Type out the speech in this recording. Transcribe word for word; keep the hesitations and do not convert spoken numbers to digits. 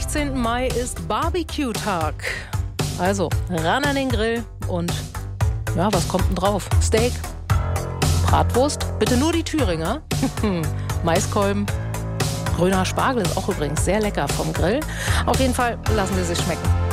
sechzehnten Mai ist Barbecue-Tag. Also ran an den Grill und ja, was kommt denn drauf? Steak, Bratwurst, bitte nur die Thüringer, Maiskolben, grüner Spargel ist auch übrigens sehr lecker vom Grill. Auf jeden Fall lassen Sie sich schmecken.